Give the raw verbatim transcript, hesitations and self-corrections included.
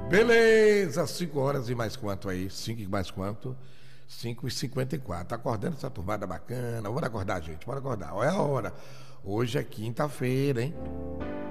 Beleza, cinco horas e mais quanto aí? cinco e mais quanto? cinco e cinquenta e quatro. Tá acordando essa turmada bacana? Bora acordar, gente, bora acordar. Olha a hora. Hoje é quinta-feira, hein?